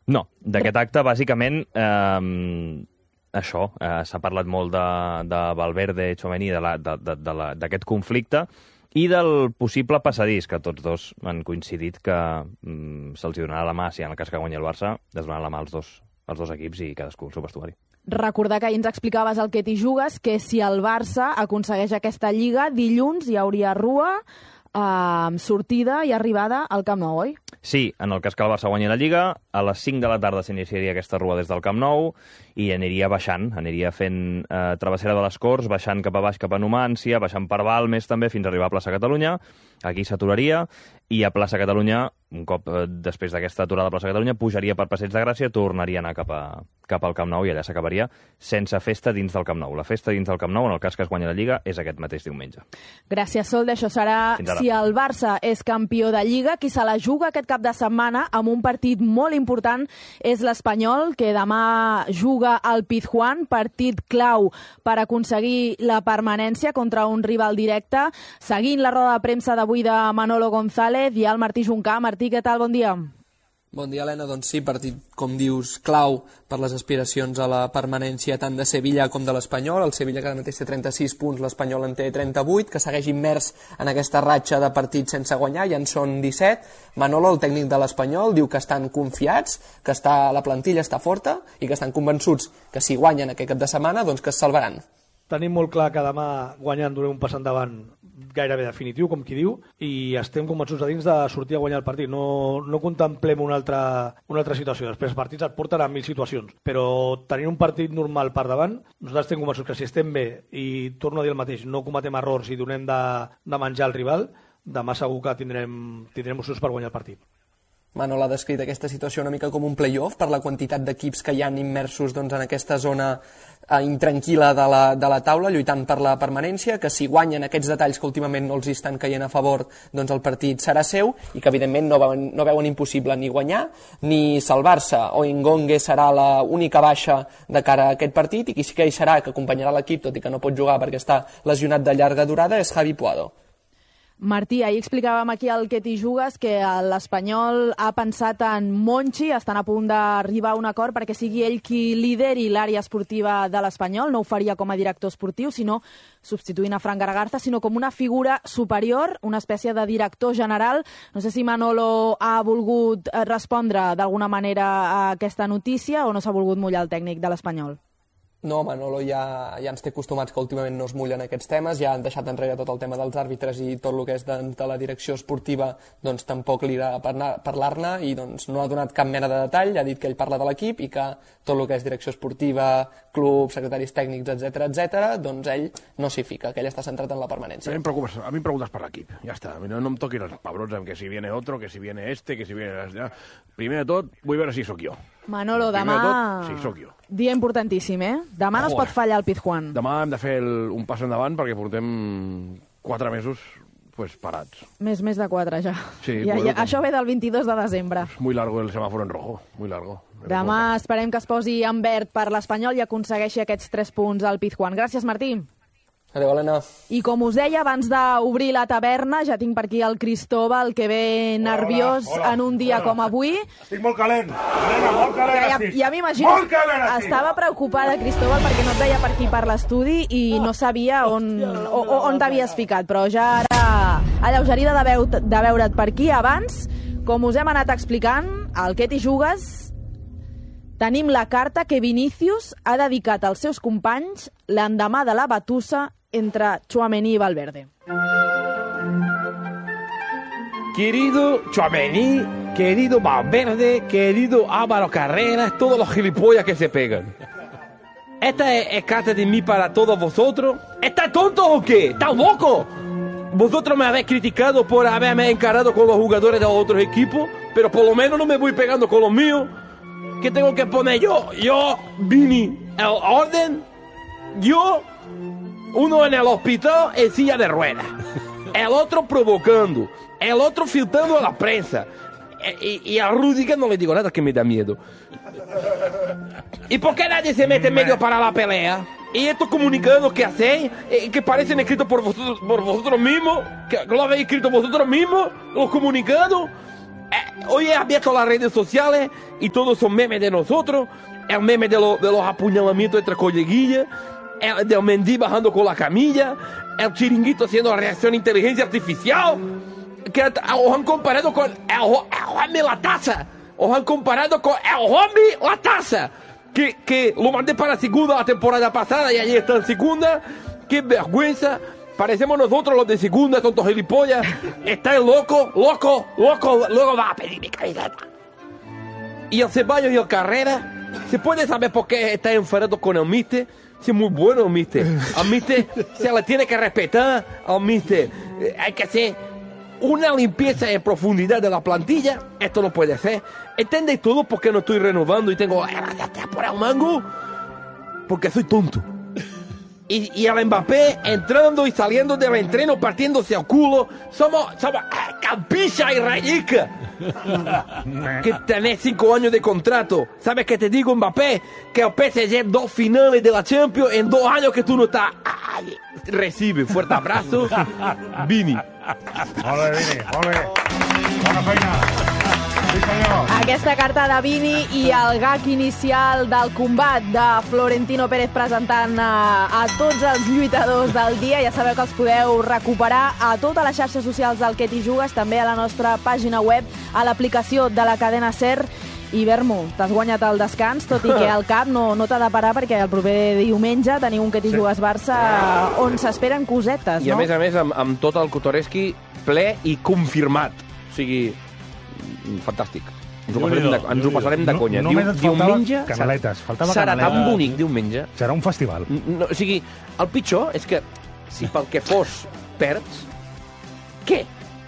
No, d'aquest acte, bàsicament, això, s'ha parlat molt de Valverde, Tchouaméni, d'aquest conflicte i del possible passadís, que tots dos han coincidit que se'ls donarà la mà, si en el cas que guanyi el Barça, es donaran la mà als dos equips i cadascú al seu vestuari. Recordar que ahir ens explicaves el que t'hi jugues, que si el Barça aconsegueix aquesta Lliga, dilluns hi hauria rua, sortida i arribada al Camp Nou, oi? Sí, en el cas que el Barça guanyi la Lliga, a les 5 de la tarda s'iniciaria aquesta rua des del Camp Nou i aniria baixant, aniria fent travessera de les Corts, baixant cap a baix cap a Numància, baixant per Balmes també fins a arribar a Plaça Catalunya. Aquí s'aturaria i a Plaça Catalunya, un cop després d'aquesta aturada a Plaça Catalunya, pujaria per Passeig de Gràcia, tornaria a anar cap al Camp Nou i allà s'acabaria sense festa dins del Camp Nou. La festa dins del Camp Nou, en el cas que es guanyi la Lliga, és aquest mateix diumenge. Gràcies, Solde. Això serà si el Barça és campió de Lliga. Qui se la juga aquest cap de setmana amb un partit molt important és l'Espanyol, que demà juga al Pizjuán, partit clau per aconseguir la permanència contra un rival directe. Seguint la roda de premsa d'avui de Manolo González i el Martí Juncà. Martí, què tal? Bon dia. Bon dia, Helena. Doncs sí, partit, com dius, clau per les aspiracions a la permanència tant de Sevilla com de l'Espanyol. El Sevilla, que ara mateix té 36 punts, l'Espanyol en té 38, que segueix immers en aquesta ratxa de partits sense guanyar, ja en són 17. Manolo, el tècnic de l'Espanyol, diu que estan confiats, que la plantilla està forta i que estan convençuts que si guanyen aquest cap de setmana, doncs que es salvaran. Tenim molt clar que demà guanyant donem un pas endavant gairebé definitiu, com qui diu, i estem convençuts a dins de sortir a guanyar el partit. No contemplem una altra situació. Després els partits et porten a 1000 situacions, però tenint un partit normal per davant, nosaltres estem convençuts que si estem bé i torno a dir el mateix, no cometem errors i donem de menjar al rival, demà segur que tindrem opcions per guanyar el partit. Manol ha descrit aquesta situació una mica com un play-off per la quantitat d'equips que hi han immersos en aquesta zona intranquil·la de la taula, lluitant per la permanència, que si guanyen aquests detalls que últimament no els estan caient a favor, doncs el partit serà seu i que evidentment no veuen impossible ni guanyar ni salvar-se. O Ngonge serà l'única baixa de cara a aquest partit i qui sí que hi serà, que acompanyarà l'equip, tot i que no pot jugar perquè està lesionat de llarga durada, és Javi Puado. Martí, ahir explicàvem aquí al que t'hi jugues que l'Espanyol ha pensat en Monchi, estan a punt d'arribar a un acord perquè sigui ell qui lideri l'àrea esportiva de l'Espanyol. No ho faria com a director esportiu, sinó substituint a Fran Garagarza, sinó com una figura superior, una espècie de director general. No sé si Manolo ha volgut respondre d'alguna manera a aquesta notícia o no s'ha volgut mullar el tècnic de l'Espanyol. No, Manolo ja ens té acostumats que últimament no es mullen aquests temes, ja han deixat enrere tot el tema dels àrbitres i tot el que és de la direcció esportiva, doncs tampoc li agrada parlar-ne i doncs no ha donat cap mena de detall, ha dit que ell parla de l'equip i que tot el que és direcció esportiva, club, secretaris tècnics, etc., doncs ell no s'hi fica, que ell està centrat en la permanència. A mi em preguntes per l'equip, ja està, no em toquin els pebrots amb que si viene otro, que si viene este, que si viene... Primer de tot, vull veure si sóc jo. Manolo, demà... Primer de tot, sí, sóc jo. Dia importantíssim, eh? Demà no es pot fallar el Pizjuán. Demà hem de fer un pas endavant perquè portem 4 mesos parats. Més de 4 ja. Sí, això ve del 22 de desembre. Muy largo el semàfor en rojo, muy largo. Demà esperem que es posi en verd per l'Espanyol i aconsegueixi aquests 3 punts al Pizjuán. Gràcies, Martí. Adéu, Helena. I com us deia, abans d'obrir la taverna, ja tinc per aquí el Cristóbal, que ve nerviós en un dia com avui. Estic molt calent, Helena, molt calent estic. Ja m'imagino, estava preocupada, Cristóbal, perquè no et veia per aquí per l'estudi i no sabia on t'havies ficat, però ja ara alleugerida de veure't per aquí. Abans, com us hem anat explicant, al que t'hi jugues, tenim la carta que Vinícius ha dedicat als seus companys l'endemà de la batussa entre Tchouaméni y Valverde. Querido Tchouaméni, querido Valverde, querido Álvaro Carreras, todos los gilipollas que se pegan. Esta es carta de mí para todos vosotros. ¿Estáis tontos o qué? ¿Estáis locos? Vosotros me habéis criticado por haberme encarado con los jugadores de otros equipos, pero por lo menos no me voy pegando con los míos. ¿Qué tengo que poner yo? Yo, Vini, el orden. Yo, uno en el hospital en silla de ruedas. El otro provocando. El otro filtrando a la prensa. Y a Rüdiger no le digo nada que me da miedo. ¿Y por qué nadie se mete en medio para la pelea? ¿Y estos comunicados que hacéis, que parecen escritos por vosotros mismos? ¿Que lo habéis escrito vosotros mismos? ¿Los comunicados? Hoy he abierto las redes sociales y todos son memes de nosotros. El meme de los apuñalamientos entre coleguillas, el del Mendy bajando con la camilla, el Chiringuito haciendo la reacción de inteligencia artificial, que os han comparado con el hombre la taza. Os han comparado con el hombre la taza. Que lo mandé para segunda la temporada pasada y ayer está en segunda. ¡Qué vergüenza! Parecemos nosotros los de segunda, tontos gilipollas. Está el loco, luego va a pedir mi camiseta. Y el Ceballos y el Carrera, ¿se puede saber por qué está enfadado con el míster? Sí, muy bueno el míster. Al míster se le tiene que respetar. Al míster hay que hacer una limpieza en profundidad de la plantilla. Esto no puede ser. ¿Entendéis todo por qué no estoy renovando y tengo por el mango? Porque soy tonto. Y el Mbappé entrando y saliendo del entreno, partiéndose el culo. Somos campicha y rayica. Que tenés 5 años de contrato. ¿Sabes qué te digo, Mbappé? Que el PSG 2 finales de la Champions en 2 años que tú no estás. Ay, recibe. Fuerte abrazo. Vini. Molt bé, Vini, molt bé. Bona feina. Sí, senyor. Aquesta carta de Vini i el gag inicial del combat de Florentino Pérez presentant a tots els lluitadors del dia. Ja sabeu que els podeu recuperar a totes les xarxes socials del Que t'hi jugues, també a la nostra pàgina web, a l'aplicació de la cadena SER. I Bermo, t'has guanyat el descans, tot i que el cap no t'ha de parar perquè el proper diumenge teniu un Que t'hi jugues Barça on s'esperen cosetes, no? I a més, amb tot el Cotoreski ple i confirmat. O sigui, fantàstic. Ens ho passarem de conya. Només et faltava diumenge canaletes. Serà tan bonic, diumenge. Serà un festival. No, o sigui, el pitjor és que si pel que fos perds, què?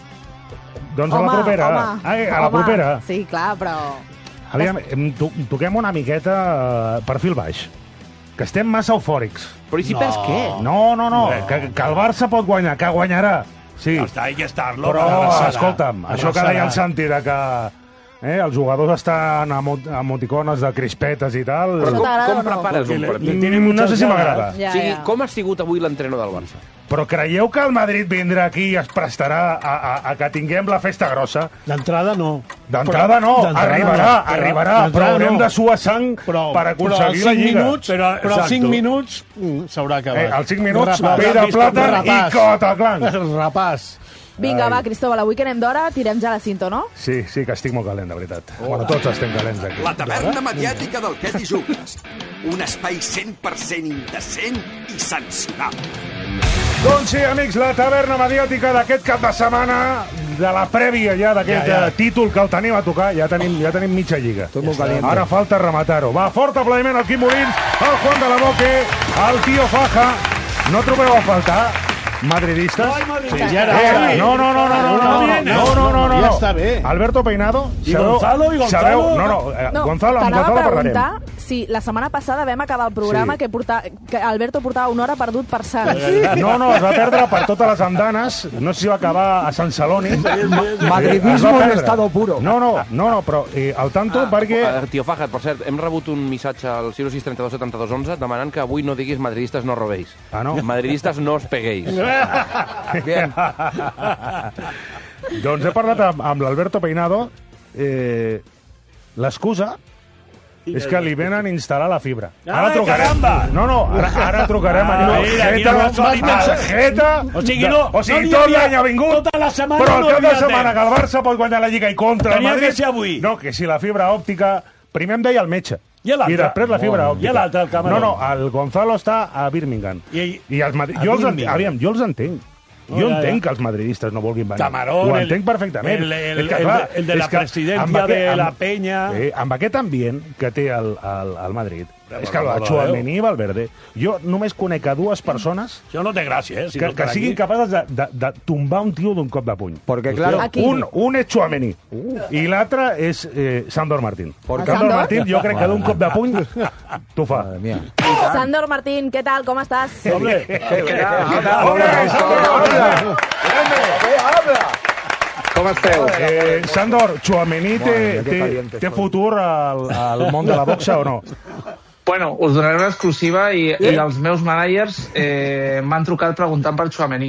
Doncs a la propera. A la propera. Sí, clar, però... Aviam, toquem una miqueta perfil baix. Que estem massa eufòrics. Però i si perds què? No. Que el Barça pot guanyar, que guanyarà. Sí. Hay que estar-lo. Però, escolta'm, això que deia el Santi, de que els jugadors estan amb emoticones de crispetes i tal... Però com prepares un partit? No sé si m'agrada. O sigui, com ha sigut avui l'entrenador del Barça? Però creieu que el Madrid vindrà aquí i es prestarà a que tinguem la festa grossa? D'entrada no. D'entrada no, arribarà, però haurem de suar sang per aconseguir la Lliga. Però 5 minuts s'haurà acabat. Als 5 minuts, pera, plàtan i Cotaclan. Rapàs. Vinga, va, Cristóbal, avui que anem d'hora, tirem ja la cinta, no? Sí, que estic molt calent, de veritat. Bueno, tots estem calents aquí. La taverna mediàtica del Que t'hi jugues. Un espai 100% indecent i sancionable. Doncs sí, amics, la taverna mediàtica d'aquest cap de setmana, de la prèvia ja d'aquest títol que el tenim a tocar, ja tenim mitja lliga. Tot molt caliente. Ara falta rematar-ho. Va, fort aplaudiment al Quim Molins, al Juan de la Boque, al Tío Faja. No trobeu a faltar madridistes? Sí, ja era. No. Ja està bé. Alberto Peinado. I Gonzalo? Gonzalo parlarem. Sí, la setmana passada vam acabar el programa que Alberto portava una hora perdut per Sants. No, es va perdre per totes les andanes. No sé si va acabar a Sant Celoni. Madridismo en estado puro. No, però al tanto perquè... Tío Faja, per cert, hem rebut un missatge al 06327211 demanant que avui no diguis madridistes no robéis. Ah, no? Madridistes no os peguéis. Bien. Doncs he parlat amb l'Alberto Peinado. L'excusa és que li venen a instal·lar la fibra. Ara trucarem. Ara trucarem a Jeta. O sigui, tot l'any ha vingut, però el cap de setmana que el Barça pot guanyar la Lliga i contra el Madrid... No, que si la fibra òptica... Primer em deia el metge. I després la fibra òptica. I l'altre, el Camarón. No, el Gonzalo està a Birmingham. Jo els entenc. Jo entenc que els madridistes no vulguin venir. Camarón, ho entenc perfectament. El de la presidència de la Peña... Amb aquest ambient que té el Madrid, és que la Tchouaméni i Valverde, jo només conec a 2 persones això no té gràcia, que siguin capaces de tombar un tio d'un cop de puny. Porque, claro, un és Tchouaméni i l'altre és Sandor Martín. Sandor Martín jo crec que d'un cop de puny t'ho fa. Sandor Martín, què tal? Com estàs? Hombre, Com esteu? Sandor, Tchouaméni té futur al món de la boxa o no? Bueno, us donaré una exclusiva i els meus managers m'han trucat preguntant per Tchouaméni.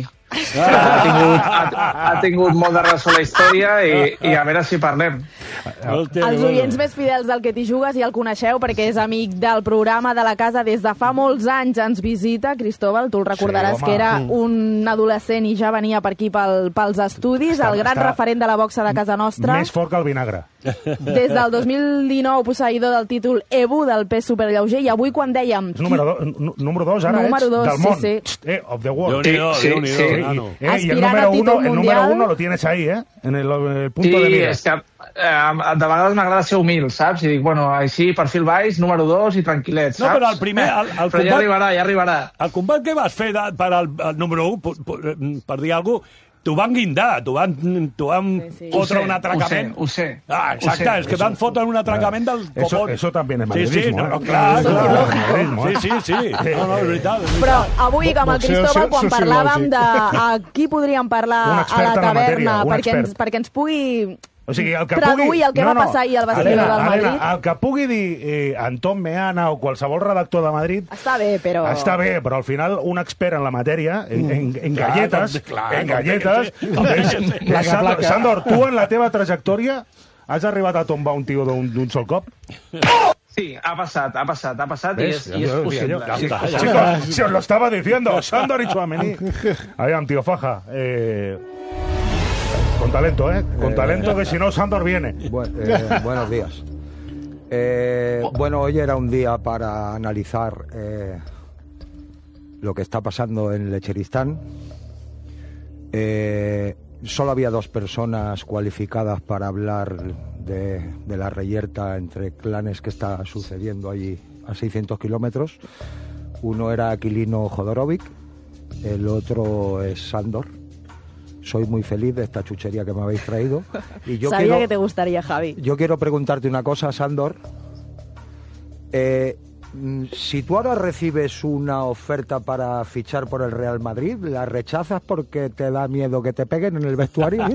Ha tingut molt de ressò la història i a veure si parlem. Els oients més fidels del Que t'hi jugues ja el coneixeu perquè és amic del programa de la casa des de fa molts anys. Ens visita, Cristóbal, tu el recordaràs que era un adolescent i ja venia per aquí pels estudis, el gran referent de la boxa de casa nostra. Més fort que el vinagre. Des del 2019 posseïdor del títol EBU del pes superlleuger i avui quan dèiem... Número 2, ara ets del món. Of the world. Sí. Y el número 1 lo tienes ahí, en el punto de mira. Sí, és que de vegades m'agrada ser humil, saps? I dic, bueno, així, perfil baix, número 2 i tranquil·let, saps? No, però el primer... Però ja arribarà. El combat que vas fer per al número 1, per dir alguna cosa, t'ho van guindar, t'ho van fotre un atracament. Ho sé. Ah, exacte, és que van fotre un atracament del copón. Eso también es madridismo. Sí, clar. Sí. No, és veritat. Però avui, amb el Cristóbal, quan parlàvem de qui podríem parlar a la taverna perquè ens pugui... O sigui, traduir el que va passar ahir al vestidor del Madrid. El que pugui dir Antón Meana o qualsevol redactor de Madrid... Està bé, però al final un expert en la matèria, en galletes... Sandor, tu en la teva trajectòria has arribat a tombar un tio d'un sol cop? Sí, ha passat y es posible. Si os lo estaba diciendo, Sandor y Tchouaméni. Aviam, tío Faja, con talento, con talento, que si no Sandor viene. Buenos días. Bueno, hoy era un día para analizar lo que está pasando en Lecheristán. Solo había 2 personas cualificadas para hablar de la reyerta entre clanes que está sucediendo allí a 600 kilómetros. Uno era Aquilino Jodorovic, el otro es Sandor. Soy muy feliz de esta chuchería que me habéis traído. Y yo Sabía que te gustaría, Javi. Yo quiero preguntarte una cosa, Sandor. Si tú ahora recibes una oferta para fichar por el Real Madrid, ¿la rechazas porque te da miedo que te peguen en el vestuario?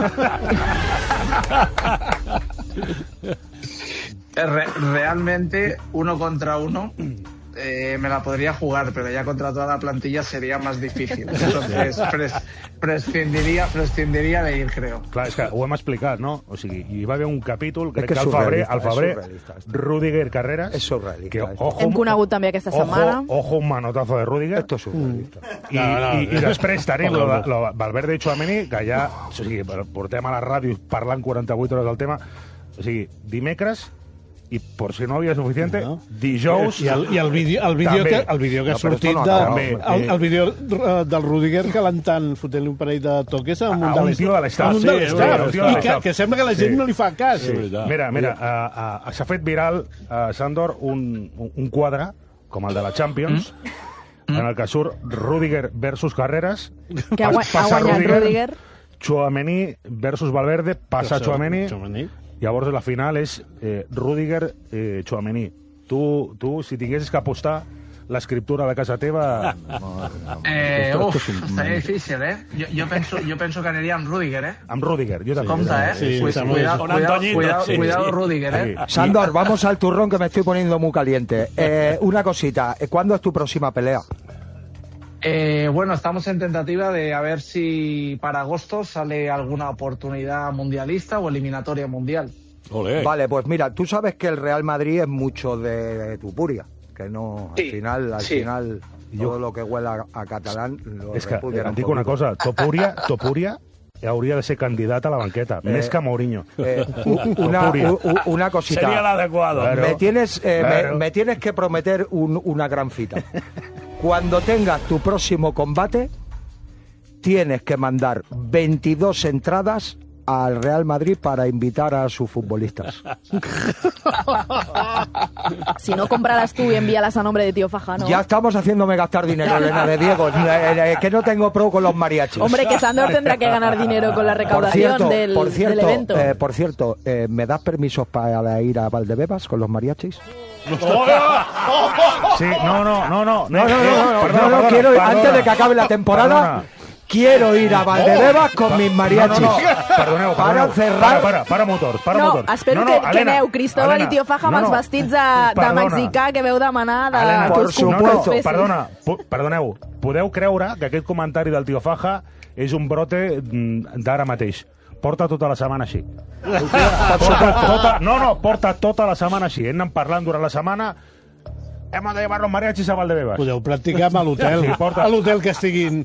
Realmente, 1 contra 1... me la podría jugar, pero ya contra toda la plantilla sería más difícil. Entonces, prescindiria de ir, creo. Clar, és que ho hem explicat, no? O sigui, hi va haver un capítol, crec que al Febrer, Rüdiger Carreras... És surrealista. Hem conegut també aquesta setmana. Ojo un manotazo de Rüdiger. Esto es surrealista. I després tenim Valverde i Tchouaméni, que ja, o sigui, portem a la ràdio parlant 48 hores del tema. O sigui, dimecres... i por si no havia suficiente, dijous... I el vídeo que ha sortit el vídeo del Rüdiger calentant, fotent-li un parell de toques a un tio de l'Estat. I que sembla que la gent no li fa cas. Mira, s'ha fet viral, Sandor, un quadre, com el de la Champions, en el que surt Rüdiger versus Carreras, que ha guanyat Rüdiger, Tchouaméni versus Valverde, passa Tchouaméni. Llavors la final és Rüdiger Tchouaméni. Tu, si tinguessis que apostar l'escriptura de casa teva... Estaria difícil, Jo penso que aniria amb Rüdiger, Amb Rüdiger, jo també. Cuidado, Rüdiger, Sandor, vamos al turrón que me estoy poniendo muy caliente. Una cosita, ¿cuándo es tu próxima pelea? Bueno, estamos en tentativa de a ver si para agosto sale alguna oportunidad mundialista o eliminatoria mundial. Olé. Vale, pues mira, tú sabes que el Real Madrid es mucho de Tupuria, que no, al final todo lo que huela a catalán lo és que et dic una cosa, Topuria hauria de ser candidat a la banqueta, més que Mourinho. Una cosita. Sería el adecuado. Me tienes que prometer una gran cita. Cuando tengas tu próximo combate, tienes que mandar 22 entradas al Real Madrid para invitar a sus futbolistas. Si no, cómpralas tú y envíalas a nombre de tío Faja, ¿no? Ya estamos haciéndome gastar dinero, Elena de Diego, que no tengo pro con los mariachis. Hombre, que Sandor tendrá que ganar dinero con la recaudación del evento. Por cierto, ¿me das permisos para ir a Valdebebas con los mariachis? Sí, no, quiero, antes de que acabe la temporada, quiero ir a Valdebebas con mis mariachis. Perdoneu. Para motors. Espero que aneu, Cristóbal i Tío Faja, amb els vestits de mexicà que veu demanar que us confessin. Perdoneu, podeu creure que aquest comentari del Tío Faja és un brote d'ara mateix. Porta tota la setmana així. Porta tota la setmana així. Hem anat parlant durant la setmana. Hem de llevar los mariachis a Valdebebas. Podeu practicar a l'hotel. A l'hotel que estiguin...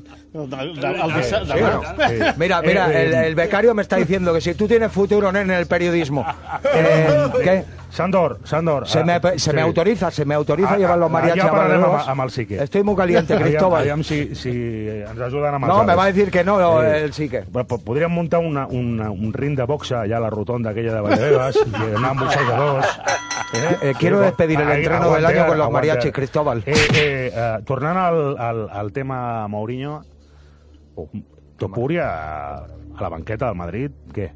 Mira, el becario me está diciendo que si tú tienes futuro en el periodismo. ¿Qué? Sandor. Se me autoriza llevar los mariachis a Valdebebas. Amb el Sique. Estoy muy caliente, Cristóbal. Aviam si ens ajuden amb els No, me va a decir que no, el Sique. Podríem muntar un ring de boxa allà a la rotonda aquella de Valdebebas i anar amb boxejadors. Quiero despedir el entreno del año con los mariachis, Cristóbal. Tornant al tema Mourinho, Topuria a la banqueta del Madrid, què?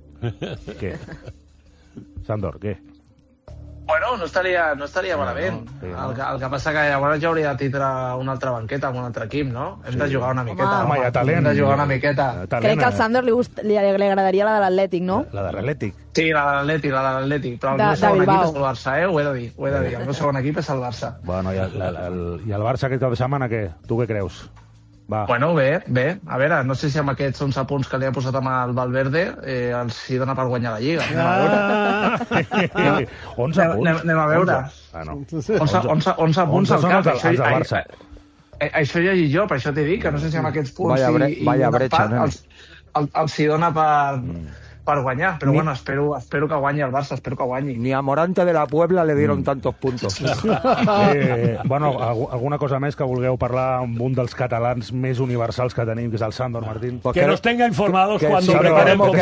Sandor, què? Bueno, no estaria malament. El que passa que llavors ja hauria de tindre una altra banqueta amb un altre equip, no? Hem de jugar una miqueta. Home, hi ha talent. Hem de jugar una miqueta. Crec que al Sandor li agradaria la de l'Atlètic, no? La de l'Atlètic? Sí, la de l'Atlètic. Però el meu segon equip és el Barça, ho he de dir. El meu segon equip és el Barça. Bueno, i el Barça aquest cap de setmana, què? Tu què creus? Va. Bueno, bé. A veure, no sé si amb aquests 11 punts que li ha posat amb el Valverde els hi dona per guanyar la Lliga. Anem a veure. 11 punts? Anem a veure. 11 punts al cap. Això ja i jo, per això t'he dit, que no sé si amb aquests punts vaya brecha, els hi dona per guanyar, però bueno, espero que guanyi el Barça, espero que guanyi. Ni a Morante de la Puebla le dieron tantos puntos. Bueno, alguna cosa més que vulgueu parlar amb un dels catalans més universals que tenim, que és el Sandor Martín? Que nos tenga informados cuando preparemos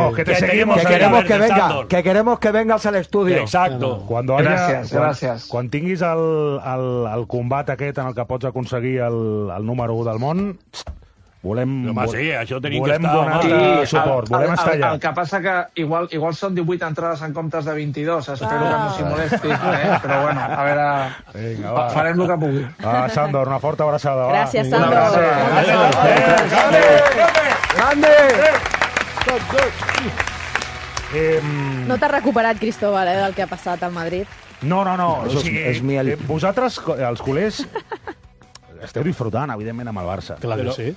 que queremos que vengas al estudio. Exacto. Gràcies. Quan tinguis el combat aquest en el que pots aconseguir el número 1 del món, volem donar suport, volem estar allà. El que passa que igual són 18 entrades en comptes de 22, espero que no s'hi molesti, però bueno, a veure, farem el que pugui. Sandor, una forta abraçada. Gràcies, Sandor. Grande! No t'has recuperat, Cristóbal, del que ha passat al Madrid? No. Vosaltres, els culers, esteu disfrutant, evidentment, amb el Barça. Clar que sí.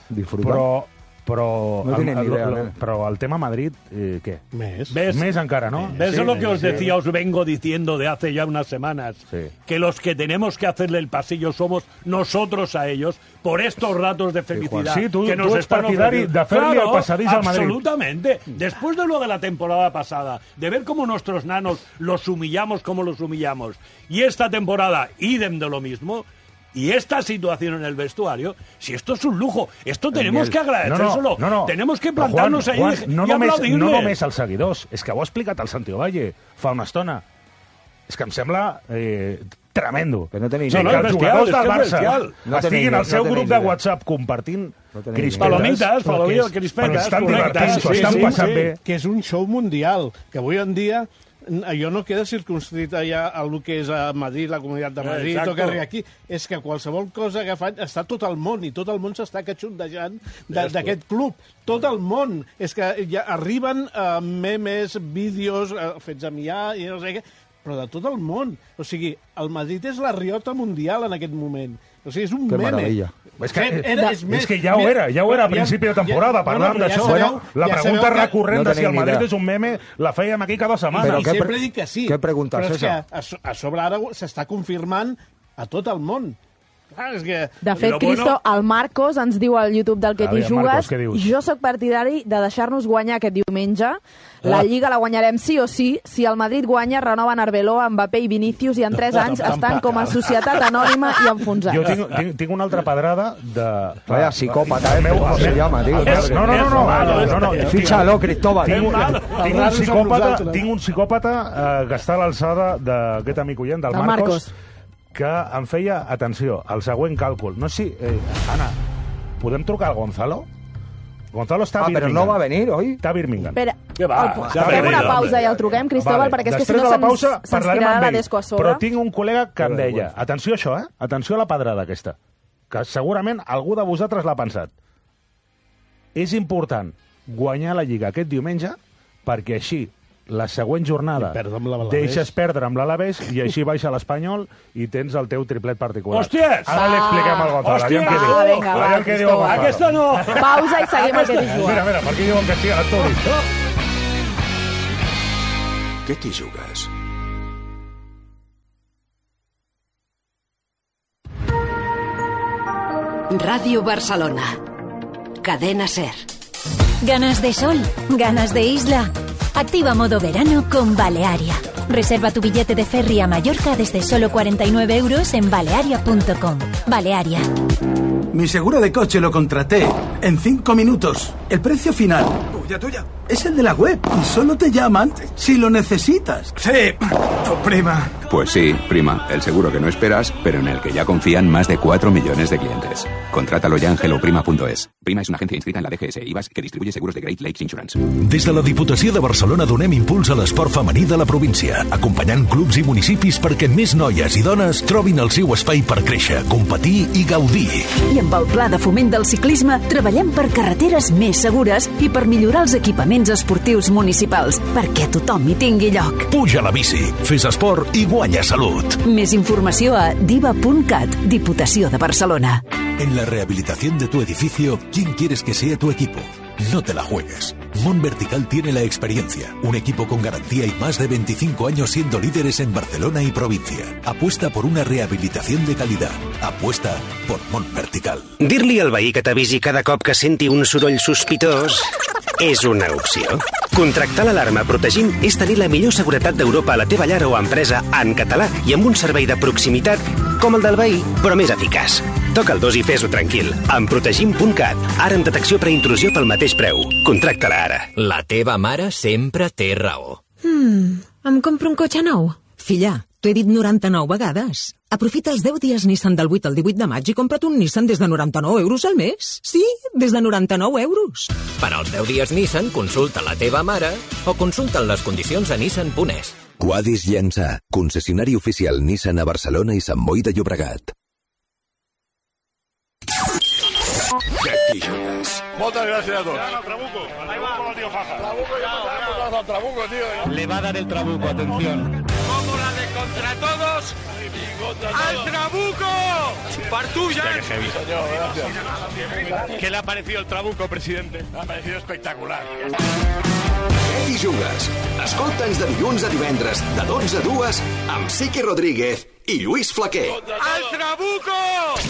Però no tienen ni idea. Però el tema Madrid, ¿qué? Més encara, ¿no? ¿Ves lo que os decía, os vengo diciendo de hace ya unas semanas? Sí. Que los que tenemos que hacerle el pasillo somos nosotros a ellos por estos ratos de felicidad sí, que nos están partidari de fer-li el passadís al Madrid. Absolutamente. Después de lo de la temporada pasada, de ver cómo nuestros nanos los humillamos como los humillamos, y esta temporada, idem de lo mismo. Y esta situación en el vestuario, si esto es un lujo, esto tenemos que agradecérselo. No. Tenemos que plantarnos ahí y aplaudirle. No només als seguidors, és que ho ha explicat el Santi Valle fa una estona. És que em sembla tremendo. Que no tenim que els jugadors del Barça estiguin al seu grup de WhatsApp compartint palomites, crispetes, estan divertint, s'ho estan passant bé. Que és un show mundial, que avui en dia allò no queda circunscrit allà a el que és a Madrid, la Comunitat de Madrid, o que arriba aquí. És que qualsevol cosa que fan està tot el món, i tot el món s'està catxondejant d'aquest club. Tot el món. És que ja arriben memes, vídeos fets a miar i no sé què, però de tot el món. O sigui, el Madrid és la riota mundial en aquest moment. O sigui, és un meme. Meravella. És que ja ho era a principi de temporada, parlàvem d'això. La pregunta recurrent de si el Madrid és un meme la fèiem aquí cada setmana. I sempre dic que sí. Què preguntes, César? Però és que a sobre ara s'està confirmant a tot el món. De fet, Cristo, el Marcos ens diu al YouTube del Que t'hi jugues: jo sóc partidari de deixar-nos guanyar aquest diumenge. La Lliga la guanyarem sí o sí. Si el Madrid guanya, renoven Arbeloa, Mbappé i Vinícius, i en 3 anys estan com a societat anònima i enfonsats. Jo tinc una altra pedrada de... Vaya psicòpata, ¿cómo se llama, tío? No. Fíchalo, Cristóbal. Tinc un psicòpata que està a l'alçada d'aquest amic oient, del Marcos, que em feia, atenció, el següent càlcul. No sé si... Anna, podem trucar al Gonzalo? Gonzalo està a Birmingham. Però no va venir, oi? Està a Birmingham. Espera, fem una pausa i el truquem, Cristóbal, perquè és que si no se'ns tirarà la desco a sobre. Però tinc un col·lega que em deia, atenció a això, Atenció a la pedrada aquesta, que segurament algú de vosaltres l'ha pensat. És important guanyar la Lliga aquest diumenge perquè així la següent jornada deixes perdre amb l'Alavés i així baixa l'Espanyol i tens el teu triplet particular. Hòsties! Ara li expliquem al Gonzalo. Aviam què diu. Aviam què diu el Gonzalo. Aquesta no! Pausa i seguim aquest dijous. Mira, per aquí diuen que sí, ara t'ho dic. Què t'hi jugues? Radio Barcelona. Cadena SER. ¿Ganas de sol? ¿Ganas de isla? Activa modo verano con Balearia. Reserva tu billete de ferry a Mallorca desde solo 49 euros en balearia.com. Balearia. Mi seguro de coche lo contraté en 5 minutos. El precio final Tuya. es el de la web y solo te llaman si lo necesitas. Sí, tu prima. Pues sí, prima, el seguro que no esperas, pero en el que ya confían más de 4 millones de clientes. Contrátalo ya en helloprima.es. Prima és una agencia inscrita en la DGS i IVAS que distribuye seguros de Great Lakes Insurance. Des de la Diputació de Barcelona donem impuls a l'esport femení de la província, acompanyant clubs i municipis perquè més noies i dones trobin el seu espai per créixer, competir i gaudir. I amb el Pla de Foment del Ciclisme treballem per carreteres més segures i per millorar els equipaments esportius municipals, perquè tothom hi tingui lloc. Puja a la bici, fes esport i guanya salut. Més informació a diva.cat, Diputació de Barcelona. En la rehabilitación de tu edificio, ¿quién quieres que sea tu equipo? No te la juegues. Mon Vertical tiene la experiencia, un equipo con garantía y más de 25 años siendo líderes en Barcelona y provincia. Apuesta por una rehabilitación de calidad. Apuesta por Mon Vertical. Dir-li al veí que t'avisi cada cop que senti un soroll sospitós és una opció. Contractar l'alarma protegint és tenir la millor seguretat d'Europa a la teva llar o empresa en català i amb un servei de proximitat com el del veí, però més eficaç. Toca el 2 i fes-ho tranquil. Amb protegim.cat. Ara amb detecció preintrusió pel mateix preu. Contracta-la ara. La teva mare sempre té raó. Em compro un cotxe nou? Filla, t'ho he dit 99 vegades. Aprofita els 10 dies Nissan del 8 al 18 de maig i compra't un Nissan des de 99 euros al mes. Sí, des de 99 euros. Per als 10 dies Nissan, consulta la teva mare o consulta les condicions a nissan.es. Quadis Llançà, concessionari oficial Nissan a Barcelona i Sant Boi de Llobregat. Què t'hi jugues? Moltes gràcies a tots. Le va a dar el trabuco, atención. Como la de Contra Todos. ¡Al trabuco! ¡Partuya! ¿Qué le ha parecido el trabuco, presidente? Me ha parecido espectacular. Què t'hi jugues? Escolta'ns de dilluns a divendres, de 12 a 2, amb Sique Rodríguez i Lluís Flaquer. ¡Al trabuco!